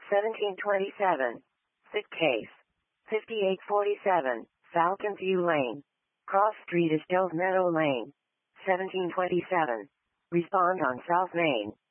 1727. Sick case. 5847. Falcon View Lane. Cross Street is Dells Meadow Lane. 1727. Respond on South Main.